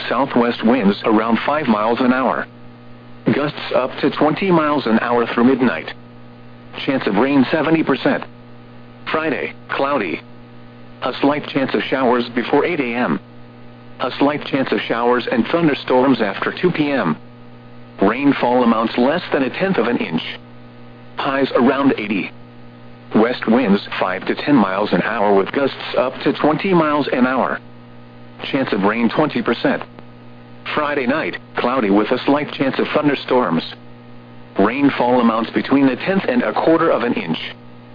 Southwest winds around 5 miles an hour. Gusts up to 20 miles an hour through midnight. Chance of rain 70%. Friday, cloudy. A slight chance of showers before 8 a.m. A slight chance of showers and thunderstorms after 2 p.m. Rainfall amounts less than 1/10 of an inch. Highs around 80. West winds 5 to 10 miles an hour with gusts up to 20 miles an hour. Chance of rain 20%. Friday night, cloudy with a slight chance of thunderstorms. Rainfall amounts between 1/10 and 1/4 of an inch.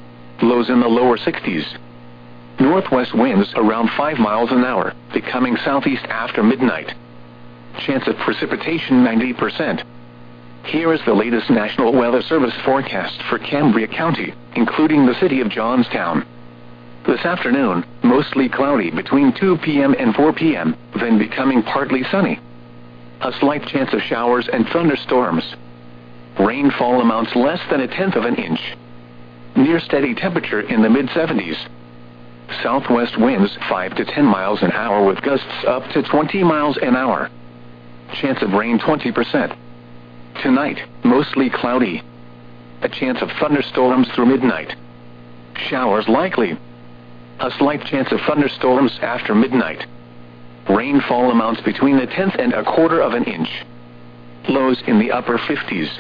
Lows in the lower 60s. Northwest winds around 5 miles an hour, becoming southeast after midnight. Chance of precipitation 90%. Here is the latest National Weather Service forecast for Cambria County, including the city of Johnstown. This afternoon, mostly cloudy between 2 p.m. and 4 p.m., then becoming partly sunny. A slight chance of showers and thunderstorms. Rainfall amounts less than 1/10 of an inch. Near steady temperature in the mid-70s. Southwest winds 5 to 10 miles an hour with gusts up to 20 miles an hour. Chance of rain 20%. Tonight, mostly cloudy. A chance of thunderstorms through midnight. Showers likely. A slight chance of thunderstorms after midnight. Rainfall amounts between 1/10 and 1/4 of an inch. Lows in the upper 50s.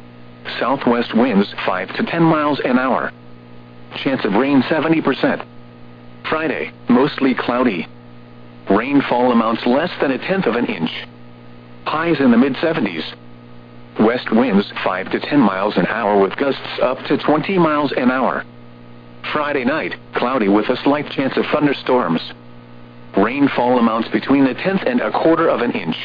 Southwest winds 5 to 10 miles an hour. Chance of rain 70%. Friday, mostly cloudy. Rainfall amounts less than 1/10 of an inch. Highs in the mid-70s. West winds 5 to 10 miles an hour with gusts up to 20 miles an hour. Friday night, cloudy with a slight chance of thunderstorms. Rainfall amounts between 1/10 and 1/4 of an inch.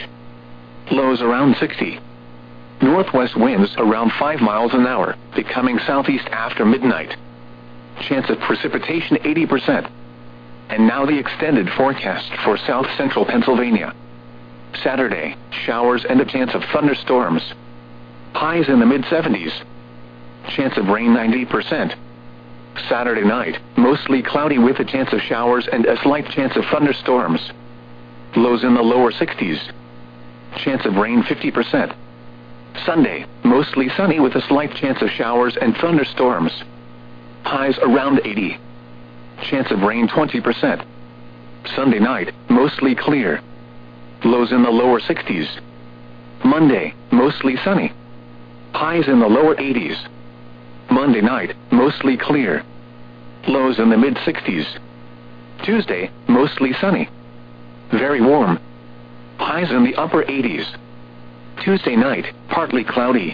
Lows around 60. Northwest winds around 5 miles an hour, becoming southeast after midnight. Chance of precipitation 80%. And now the extended forecast for south central Pennsylvania. Saturday, showers and a chance of thunderstorms. Highs in the mid-70s. Chance of rain 90%. Saturday night, mostly cloudy with a chance of showers and a slight chance of thunderstorms. Lows in the lower 60s. Chance of rain 50%. Sunday, mostly sunny with a slight chance of showers and thunderstorms. Highs around 80. Chance of rain 20%. Sunday night, mostly clear. Lows in the lower 60s. Monday, mostly sunny. Highs in the lower 80s. Monday night, mostly clear. Lows in the mid-60s. Tuesday, mostly sunny. Very warm. Highs in the upper 80s. Tuesday night, partly cloudy.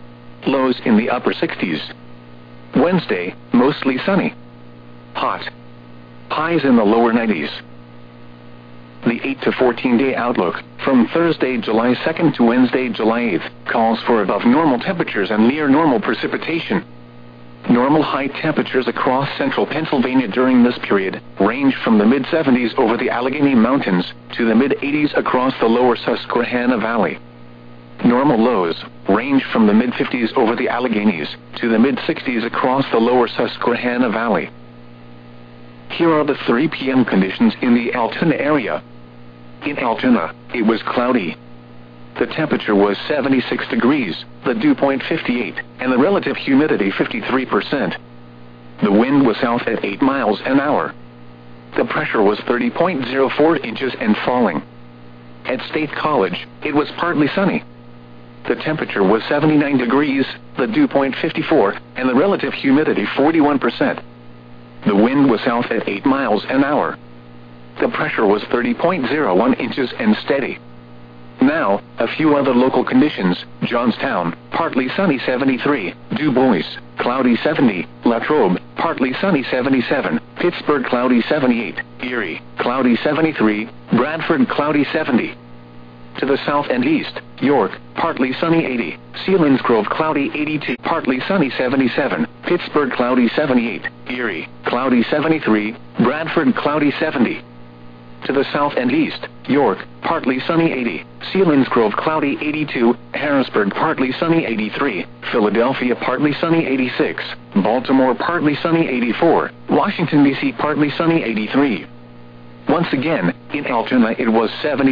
Lows in the upper 60s. Wednesday, mostly sunny. Hot. Highs in the lower 90s. The 8 to 14-day outlook, from Thursday, July 2nd to Wednesday, July 8th, calls for above normal temperatures and near normal precipitation. Normal high temperatures across central Pennsylvania during this period range from the mid-70s over the Allegheny Mountains to the mid-80s across the lower Susquehanna Valley. Normal lows range from the mid-50s over the Alleghenies to the mid-60s across the lower Susquehanna Valley. Here are the 3 p.m. conditions in the Altoona area. In Altoona, it was cloudy. The temperature was 76 degrees, the dew point 58, and the relative humidity 53%. The wind was south at 8 miles an hour. The pressure was 30.04 inches and falling. At State College, it was partly sunny. The temperature was 79 degrees, the dew point 54, and the relative humidity 41%. The wind was south at 8 miles an hour. The pressure was 30.01 inches and steady. Now, a few other local conditions. Johnstown, partly sunny 73, Du Bois, cloudy 70, Latrobe, partly sunny 77, Pittsburgh cloudy 78, Erie, cloudy 73, Bradford cloudy 70. To the south and east, York, partly sunny 80, Selinsgrove cloudy 82, partly sunny 77, Pittsburgh cloudy 78, Erie, cloudy 73, Bradford cloudy 70. To the south and east, York, partly sunny 80, Selinsgrove cloudy 82, Harrisburg partly sunny 83, Philadelphia partly sunny 86, Baltimore partly sunny 84, Washington, D.C. partly sunny 83. Once again, in Altoona it was 70.